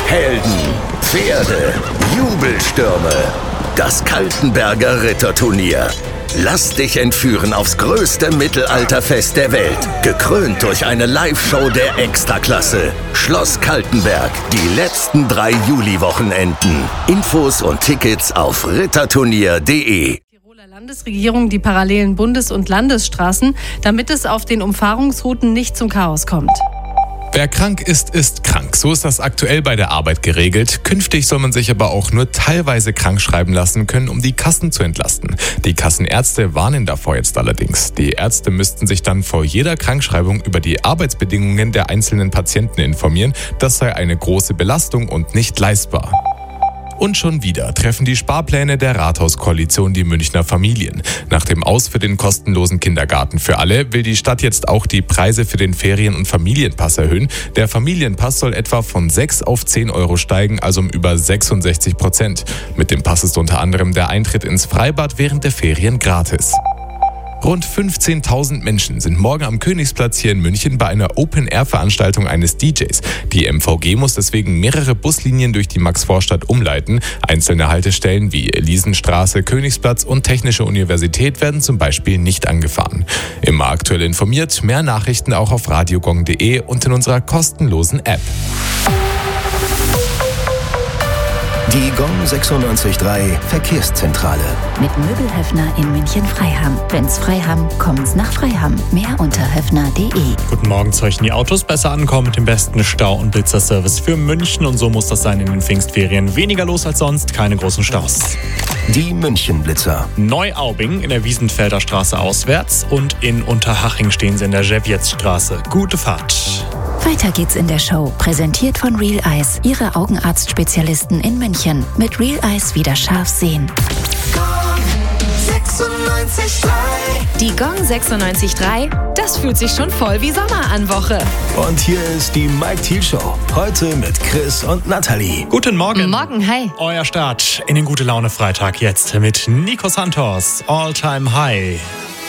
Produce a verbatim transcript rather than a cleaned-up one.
Helden, Pferde, Jubelstürme. Das Kaltenberger Ritterturnier. Lass dich entführen aufs größte Mittelalterfest der Welt. Gekrönt durch eine Live-Show der Extraklasse. Schloss Kaltenberg. Die letzten drei Juli-Wochenenden. Infos und Tickets auf ritterturnier punkt de. Tiroler Landesregierung die parallelen Bundes- und Landesstraßen, damit es auf den Umfahrungsrouten nicht zum Chaos kommt. Wer krank ist, ist krank. So ist das aktuell bei der Arbeit geregelt. Künftig soll man sich aber auch nur teilweise krank schreiben lassen können, um die Kassen zu entlasten. Die Kassenärzte warnen davor jetzt allerdings. Die Ärzte müssten sich dann vor jeder Krankschreibung über die Arbeitsbedingungen der einzelnen Patienten informieren. Das sei eine große Belastung und nicht leistbar. Und schon wieder treffen die Sparpläne der Rathauskoalition die Münchner Familien. Nach dem Aus für den kostenlosen Kindergarten für alle will die Stadt jetzt auch die Preise für den Ferien- und Familienpass erhöhen. Der Familienpass soll etwa von sechs auf zehn Euro steigen, also um über sechsundsechzig Prozent. Mit dem Pass ist unter anderem der Eintritt ins Freibad während der Ferien gratis. Rund fünfzehntausend Menschen sind morgen am Königsplatz hier in München bei einer Open-Air-Veranstaltung eines D Js. Die M V G muss deswegen mehrere Buslinien durch die Max-Vorstadt umleiten. Einzelne Haltestellen wie Elisenstraße, Königsplatz und Technische Universität werden zum Beispiel nicht angefahren. Immer aktuell informiert, mehr Nachrichten auch auf radiogong punkt de und in unserer kostenlosen App. Die Gong sechsundneunzig Komma drei Verkehrszentrale. Mit Möbelhöfner in München-Freiham. Wenn's Freiham, kommen's nach Freiham. Mehr unter höfner punkt de. Guten Morgen, sollten die Autos besser ankommen mit dem besten Stau- und Blitzerservice für München. Und so muss das sein in den Pfingstferien. Weniger los als sonst, keine großen Staus. Die München-Blitzer. Neuaubing in der Wiesenfelder Straße auswärts und in Unterhaching stehen sie in der Żewietzstraße. Gute Fahrt. Weiter geht's in der Show. Präsentiert von Real Eyes, Ihre Augenarztspezialisten in München. Mit Real Eyes wieder scharf sehen. Die Gong sechsundneunzig Komma drei, das fühlt sich schon voll wie Sommer an Woche. Und hier ist die Mike Thiel Show. Heute mit Chris und Nathalie. Guten Morgen. Morgen, hi. Euer Start in den Gute Laune Freitag jetzt mit Nico Santos, All Time High.